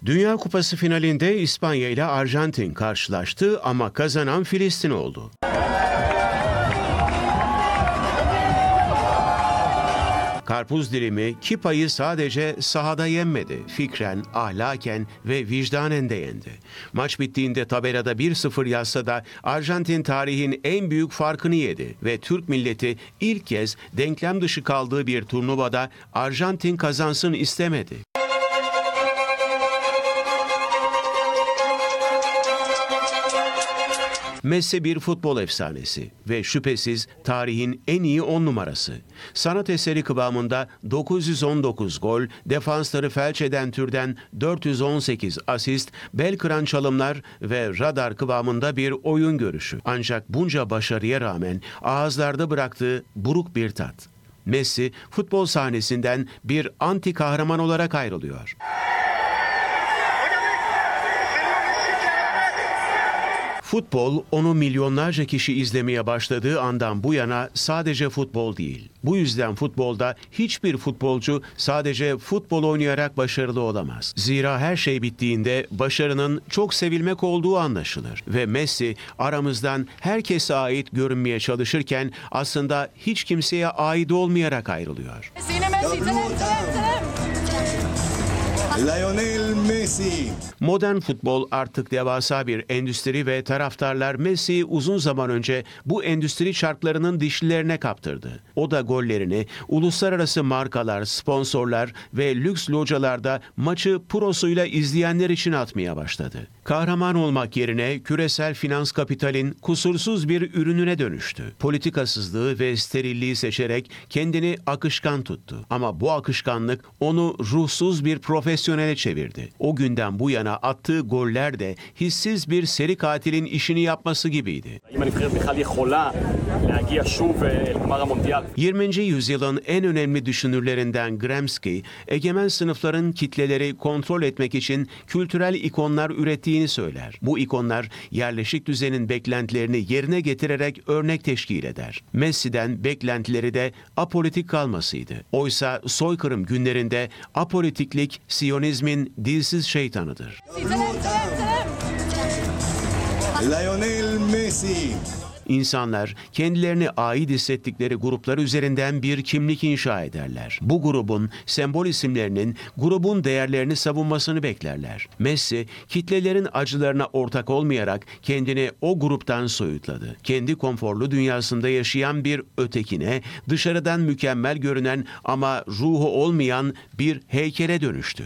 Dünya Kupası finalinde İspanya ile Arjantin karşılaştı ama kazanan Filistin oldu. Karpuz dilimi Kipa'yı sadece sahada yenmedi. Fikren, ahlaken ve vicdanen de yendi. Maç bittiğinde tabelada 1-0 yazsa da Arjantin tarihin en büyük farkını yedi ve Türk milleti ilk kez denklem dışı kaldığı bir turnuvada Arjantin kazansın istemedi. Messi bir futbol efsanesi ve şüphesiz tarihin en iyi 10 numarası. Sanat eseri kıvamında 919 gol, defansları felç eden türden 418 asist, bel kıran çalımlar ve radar kıvamında bir oyun görüşü. Ancak bunca başarıya rağmen ağızlarda bıraktığı buruk bir tat. Messi futbol sahnesinden bir anti kahraman olarak ayrılıyor. Futbol, onu milyonlarca kişi izlemeye başladığı andan bu yana sadece futbol değil. Bu yüzden futbolda hiçbir futbolcu sadece futbol oynayarak başarılı olamaz. Zira her şey bittiğinde başarının çok sevilmek olduğu anlaşılır. Ve Messi aramızdan herkese ait görünmeye çalışırken aslında hiç kimseye ait olmayarak ayrılıyor. Lionel Messi. Modern futbol artık devasa bir endüstri ve taraftarlar Messi'yi uzun zaman önce bu endüstri çarklarının dişlilerine kaptırdı. O da gollerini uluslararası markalar, sponsorlar ve lüks localarda maçı prosuyla izleyenler için atmaya başladı. Kahraman olmak yerine küresel finans kapitalin kusursuz bir ürününe dönüştü. Politikasızlığı ve sterilliği seçerek kendini akışkan tuttu. Ama bu akışkanlık onu ruhsuz bir profesyonele çevirdi. O günden bu yana attığı goller de hissiz bir seri katilin işini yapması gibiydi. 20. yüzyılın en önemli düşünürlerinden Gramsci, egemen sınıfların kitleleri kontrol etmek için kültürel ikonlar ürettiğini söyler. Bu ikonlar yerleşik düzenin beklentilerini yerine getirerek örnek teşkil eder. Messi'den beklentileri de apolitik kalmasıydı. Oysa soykırım günlerinde apolitiklik Siyonizmin dilsiz şeytanıdır. Lionel Messi. İnsanlar kendilerine ait hissettikleri gruplar üzerinden bir kimlik inşa ederler. Bu grubun sembol isimlerinin grubun değerlerini savunmasını beklerler. Messi, kitlelerin acılarına ortak olmayarak kendini o gruptan soyutladı. Kendi konforlu dünyasında yaşayan bir ötekine, dışarıdan mükemmel görünen ama ruhu olmayan bir heykele dönüştü.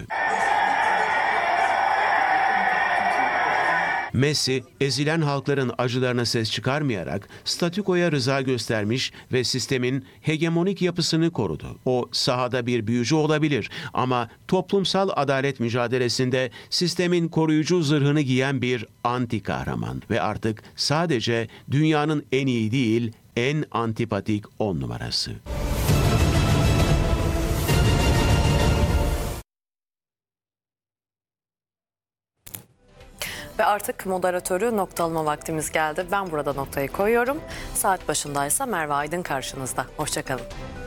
Messi, ezilen halkların acılarına ses çıkarmayarak statükoya rıza göstermiş ve sistemin hegemonik yapısını korudu. O sahada bir büyücü olabilir ama toplumsal adalet mücadelesinde sistemin koruyucu zırhını giyen bir anti kahraman ve artık sadece dünyanın en iyi değil, en antipatik 10 numarası. Ve artık moderatörü noktalama vaktimiz geldi. Ben burada noktayı koyuyorum. Saat başındaysa Merve Aydın karşınızda. Hoşça kalın.